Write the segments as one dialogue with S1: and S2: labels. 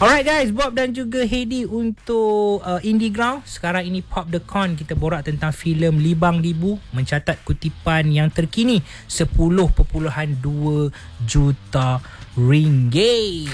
S1: Alright guys, Bob dan juga Heidi untuk Indie Ground. Sekarang ini Pop the Con, kita borak tentang filem Libang Libu mencatat kutipan yang terkini 10.2 juta ringgit.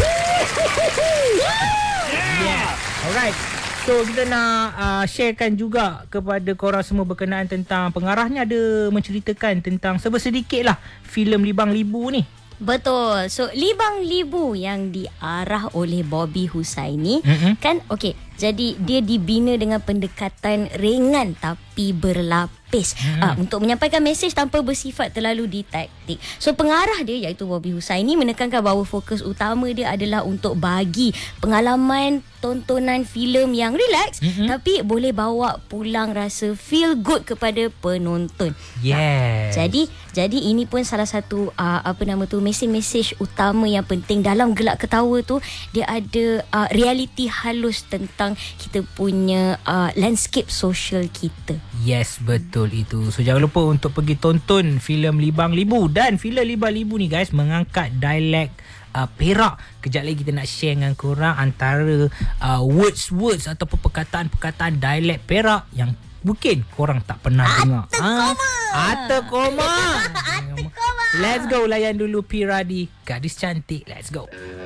S1: Yeah. Alright. So kita nak sharekan juga kepada korang semua berkenaan tentang pengarahnya ada menceritakan tentang sedikit lah filem Libang Libu ni.
S2: Betul. So Libang Libu yang diarah oleh Bobby Husaini kan okey. Jadi dia dibina dengan pendekatan ringan tapi berlapis untuk menyampaikan mesej tanpa bersifat terlalu didaktik. So pengarah dia iaitu Bobby Husaini menekankan bahawa fokus utama dia adalah untuk bagi pengalaman tontonan filem yang relax tapi boleh bawa pulang rasa feel good kepada penonton.
S1: Yes.
S2: Jadi ini pun salah satu mesej utama yang penting dalam Gelak Ketawa tu. Dia ada realiti halus tentang kita punya landscape sosial kita.
S1: Yes, betul itu. So jangan lupa untuk pergi tonton filem Libang Libu. Dan filem Libang Libu ni guys mengangkat dialek Perak. Kejap lagi kita nak share dengan korang antara words ataupun perkataan-perkataan dialek Perak yang mungkin korang tak pernah dengar. Ata koma. Let's go, layan dulu Piradi, gadis cantik. Let's go.